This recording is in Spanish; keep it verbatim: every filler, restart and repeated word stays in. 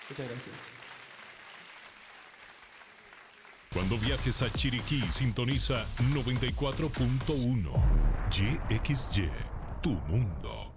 Muchas gracias. Cuando viajes a Chiriquí, sintoniza noventa y cuatro punto uno. Y X Y, tu mundo.